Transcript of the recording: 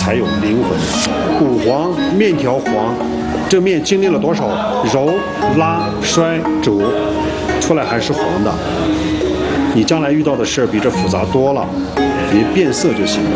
才有灵魂。五黄，面条黄，这个面经历了多少揉、拉、摔、煮，出来还是黄的。你将来遇到的事儿比这复杂多了，别变色就行了。